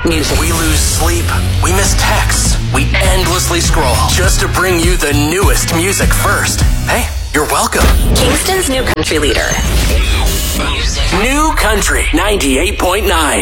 music. We lose sleep. We miss texts. We endlessly scroll just to bring you the newest music first. Hey, you're welcome. Kingston's new country leader. New Country 98.9.